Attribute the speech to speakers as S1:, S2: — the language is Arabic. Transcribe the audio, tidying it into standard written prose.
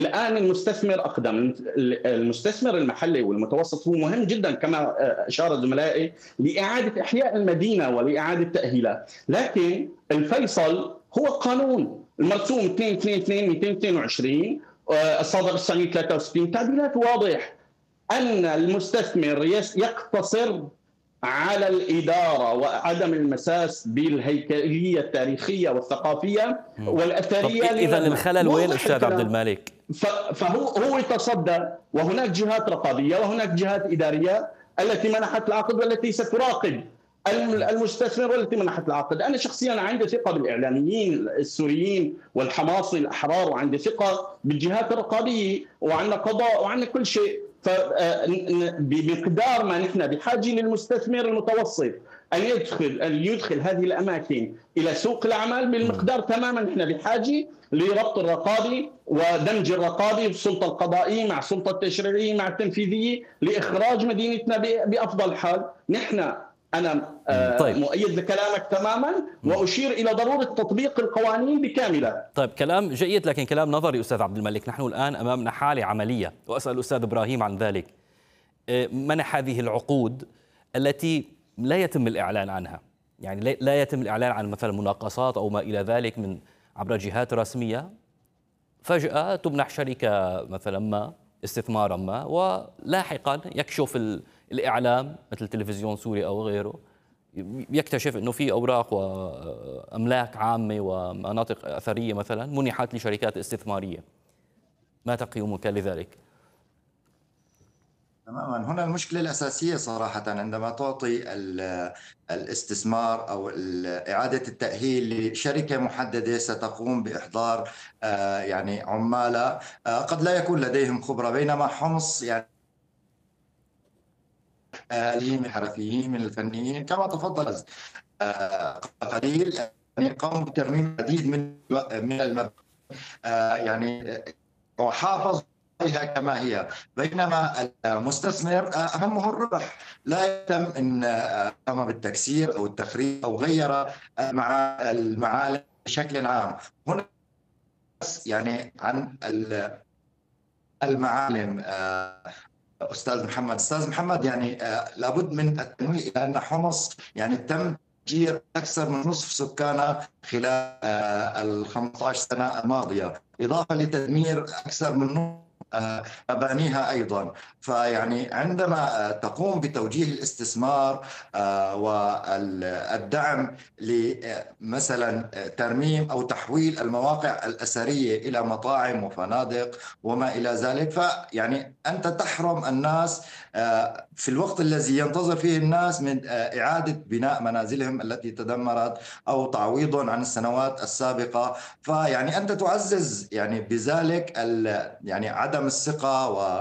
S1: الآن المستثمر أقدم، المستثمر المحلي والمتوسط هو مهم جدا كما أشار زملائي لإعادة إحياء المدينة ولإعادة تأهيلها، لكن الفيصل هو القانون المرسوم 222 222 الصادر الصيني 63 تعديلات واضح أن المستثمر يقتصر على الإدارة وعدم المساس بالهيكلية التاريخية والثقافية
S2: طب
S1: والأثرية
S2: إذا
S1: للمبنى.
S2: الخلل وين
S1: واضح
S2: أستاذ عبد
S1: الكلام.
S2: المالك؟
S1: فهو يتصدى، وهناك جهات رقابية وهناك جهات إدارية التي منحت العقد والتي ستراقب المستثمر والتي منحت العقد. أنا شخصيا عندي ثقة بالإعلاميين السوريين والحماصي الأحرار، وعندي ثقة بالجهات الرقابية، وعندنا قضاء وعندنا كل شيء. بمقدار ما نحن بحاجة للمستثمر المتوسط أن يدخل هذه الأماكن إلى سوق الأعمال، بالمقدار تماما نحن بحاجة لربط الرقابي ودمج الرقابي بالسلطة القضائية مع السلطة التشريعية مع التنفيذية لإخراج مدينتنا بأفضل حال. أنا
S2: طيب.
S1: مؤيد لكلامك تماما، وأشير إلى ضرورة تطبيق القوانين بكاملها.
S2: طيب، كلام جيد لكن كلام نظري أستاذ عبد الملك. نحن الآن أمامنا حالة عملية، وأسأل الأستاذ إبراهيم عن ذلك. منح هذه العقود التي لا يتم الإعلان عنها، يعني لا يتم الإعلان عن مثلا مناقصات أو ما إلى ذلك من عبر جهات رسمية، فجأة تمنح شركة مثلا ما استثمارا ما، ولاحقا يكشف الإعلام مثل تلفزيون سوري أو غيره، يكتشف أنه في أوراق وأملاك عامة ومناطق أثرية مثلا منحت لشركات استثمارية. ما تقييمك لذلك؟
S3: تماما، هنا المشكلة الأساسية صراحة عندما تعطي الاستثمار أو إعادة التأهيل لشركة محددة ستقوم بإحضار يعني عمالة قد لا يكون لديهم خبرة، بينما حمص يعني من الحرفيين من الفنيين كما تفضل قليل، يعني قاموا بترميم العديد من المباني يعني وحافظ عليها كما هي، بينما المستثمر أهمه الربح، لا يهتم إن قام بالتكسير أو التخريب أو غير المعالم بشكل عام. هنا يعني عن المعالم أستاذ محمد يعني لابد من التنويه إلى أن حمص يعني تم تهجير أكثر من نصف سكانها خلال ال 15 سنة الماضية، إضافة لتدمير أكثر من نصف مبانيها أيضا. فيعني عندما تقوم بتوجيه الاستثمار والدعم لمثلا ترميم أو تحويل المواقع الأثرية إلى مطاعم وفنادق وما إلى ذلك، فيعني أنت تحرم الناس في الوقت الذي ينتظر فيه الناس من إعادة بناء منازلهم التي تدمرت أو تعويضهم عن السنوات السابقة. فيعني أنت تعزز يعني بذلك يعني عدم الثقة